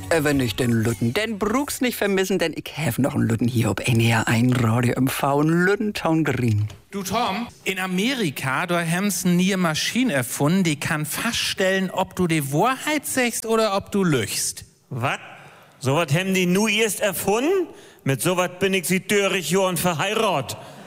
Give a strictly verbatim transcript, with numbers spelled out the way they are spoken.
Äh, wenn ich den Lütten, den Brugs nicht vermissen, denn ich hef noch einen Lütten hier ob N R eins Radio M V in Lüttentown Green. Du Tom, in Amerika, da haben sie nie eine Maschine erfunden, die kann feststellen, ob du die Wahrheit sagst oder ob du lügst. Was? So was haben die nu erst erfunden? Mit so was bin ich sie dörrig Jahren verheiratet.